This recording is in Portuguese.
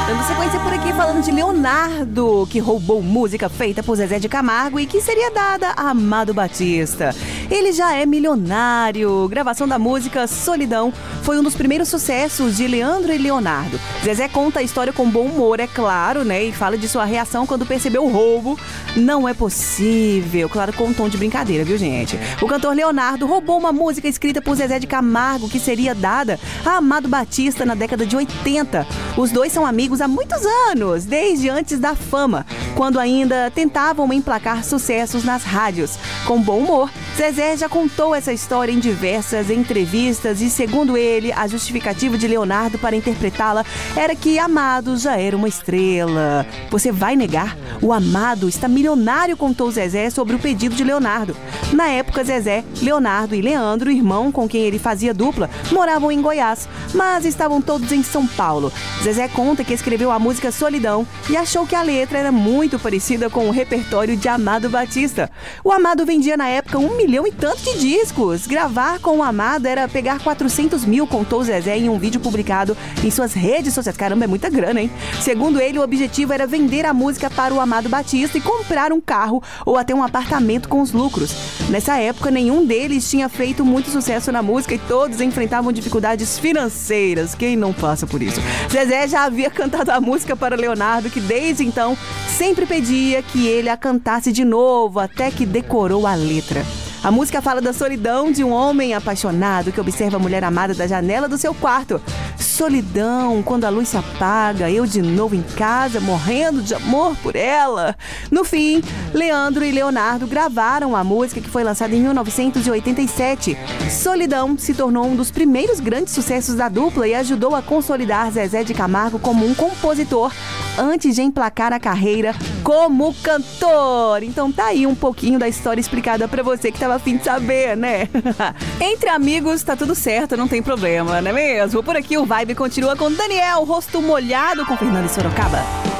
Dando sequência por aqui falando de Leonardo, que roubou música feita por Zezé de Camargo e que seria dada a Amado Batista. Ele já é milionário. Gravação da música Solidão foi um dos primeiros sucessos de Leandro e Leonardo. Zezé conta a história com bom humor, é claro, né? E fala de sua reação quando percebeu o roubo. Não é possível. Claro, com um tom de brincadeira, viu, gente? O cantor Leonardo roubou uma música escrita por Zezé de Camargo que seria dada a Amado Batista na década de 80. Os dois são amigos há muitos anos, desde antes da fama, quando ainda tentavam emplacar sucessos nas rádios. Com bom humor, Zezé já contou essa história em diversas entrevistas e, segundo ele, a justificativa de Leonardo para interpretá-la era que Amado já era uma estrela. Você vai negar? O Amado está milionário, contou Zezé sobre o pedido de Leonardo. Na época, Zezé, Leonardo e Leandro, irmão com quem ele fazia dupla, moravam em Goiás, mas estavam todos em São Paulo. Zezé conta que escreveu a música Solidão e achou que a letra era muito parecida com o repertório de Amado Batista. O Amado vendia na época 1 milhão e tanto de discos. Gravar com o Amado era pegar 400 mil, contou Zezé em um vídeo publicado em suas redes sociais. Caramba, é muita grana, hein? Segundo ele, o objetivo era vender a música para o Amado Batista e comprar um carro ou até um apartamento com os lucros. Nessa época, nenhum deles tinha feito muito sucesso na música e todos enfrentavam dificuldades financeiras. Quem não passa por isso? Zezé já havia cantado a música para Leonardo, que desde então sempre pedia que ele a cantasse de novo, até que decorou a letra. A música fala da solidão de um homem apaixonado que observa a mulher amada da janela do seu quarto. Solidão, quando a luz se apaga, eu de novo em casa, morrendo de amor por ela. No fim, Leandro e Leonardo gravaram a música, que foi lançada em 1987. Solidão se tornou um dos primeiros grandes sucessos da dupla e ajudou a consolidar Zezé de Camargo como um compositor antes de emplacar a carreira como cantor. Então tá aí um pouquinho da história explicada pra você que tava a fim de saber, né? Entre amigos tá tudo certo, não tem problema, não é mesmo? Por aqui o Vibe continua com Daniel, rosto molhado, com Fernando e Sorocaba.